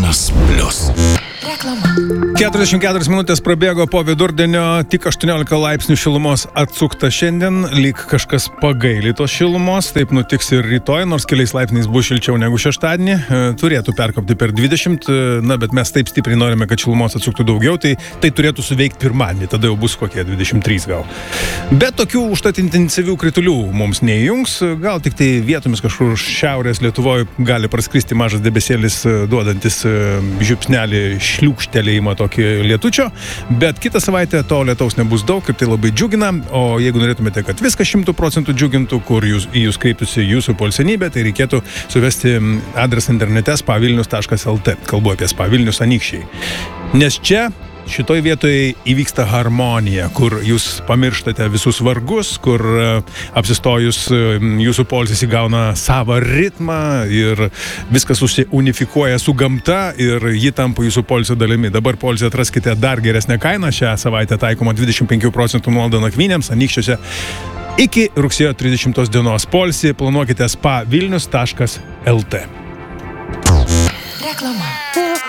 Euronas Plus. Reklama. 44 minutės prabėgo po vidurdienio, tik 18 laipsnių šilumos atsukta šiandien, lyg kažkas pagaili tos šilumos, taip nutiks ir rytoj, nors keliais laipsniais bus šilčiau negu šeštadienį, turėtų perkopti per 20, bet mes taip stipriai norime, kad šilumos atsuktų daugiau, tai turėtų suveikti pirmadienį, tada jau bus kokie 23 gal. Bet tokių užtat intensyvių kritulių mums neįjungs, gal tik tai vietomis kažkur šiaurės Lietuvoje gali praskristi mažas debesėlis, duodantis žiupsnelį šliūkštelėjimą tokį lietučio, bet kitą savaitę to lietaus nebus daug ir tai labai džiugina, o jeigu norėtumėte, kad viskas 100% džiugintų, kur jūs kreiptųsi jūsų poilsienybė, tai reikėtų suvesti adresą internete spavilnius.lt. Kalbu apie Spa Vilnius Anykščiai. Nes čia šitoj vietoje įvyksta harmonija, kur jūs pamirštate visus vargus, kur apsistojus jūsų poilsis įgauna savo ritmą ir viskas unifikuoja su gamta ir ji tampa jūsų poilsio dalimi. Dabar poilsį atraskite dar geresnę kainą. Šią savaitę taikoma 25% nuolaida nakvynėms Anykščiuose iki rugsėjo 30 dienos. Poilsį planuokite spavilnius.lt. Reklama.